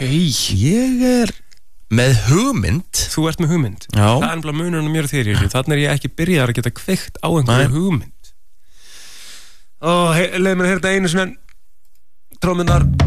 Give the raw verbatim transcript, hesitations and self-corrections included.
Ég er með hugmynd. Þú ert með hugmynd? Já. Það er ennbla munurinn mér og þér í þessu. Þannig er ég ekki byrjað að geta kveikt á einhverju hugmynd. Ó, leið mér að heyra þetta einu sem en trómyndar.